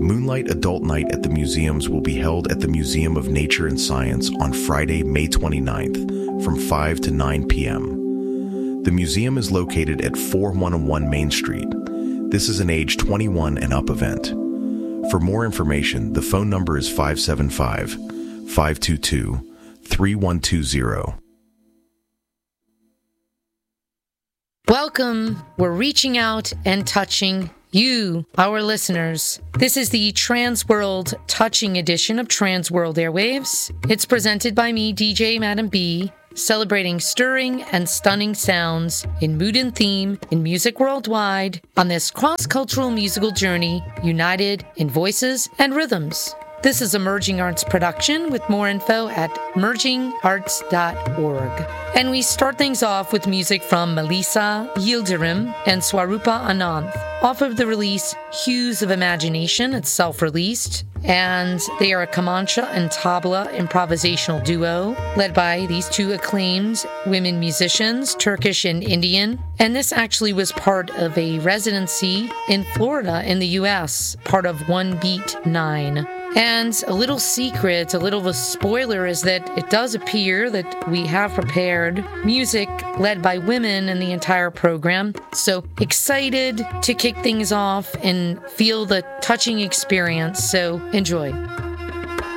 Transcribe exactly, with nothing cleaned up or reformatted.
Moonlight Adult Night at the museums will be held at the Museum of Nature and Science on Friday, May twenty-ninth from five to nine p.m. The museum is located at four one one Main Street. This is an age twenty-one and up event. For more information, the phone number is five seven five, five two two, three one two zero. Welcome. We're reaching out and touching you, our listeners. This is the Trans World Touching edition of Trans World Airwaves. It's presented by me, D J Madam B, celebrating stirring and stunning sounds in mood and theme in music worldwide on this cross-cultural musical journey, united in voices and rhythms. This is a Merging Arts production with more info at merging arts dot org. And we start things off with music from Melissa Yildirim and Swarupa Ananth off of the release Hues of Imagination. It's self-released, and they are a Kamancha and Tabla improvisational duo led by these two acclaimed women musicians, Turkish and Indian. And this actually was part of a residency in Florida in the U S, part of One Beat Nine. And a little secret, a little of a spoiler, is that it does appear that we have prepared music led by women in the entire program. So excited to kick things off and feel the touching experience. So enjoy.